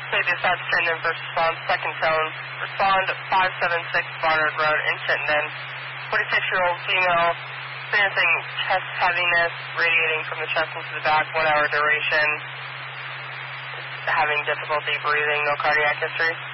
Say dispatch Chittenden first response, second tone. Respond 576 Barnard Road in Chittenden. 46-year-old female experiencing chest heaviness radiating from the chest into the back, 1 hour duration. Having difficulty breathing, no cardiac history.